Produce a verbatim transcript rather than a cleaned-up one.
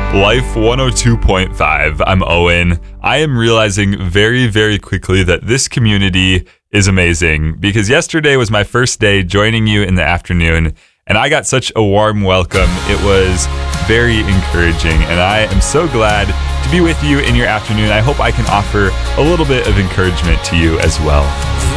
Life one oh two point five. I'm Owen. I am realizing very, very quickly that this community is amazing because yesterday was my first day joining you in the afternoon, and I got such a warm welcome. It was very encouraging, and I am so glad to be with you in your afternoon. I hope I can offer a little bit of encouragement to you as well.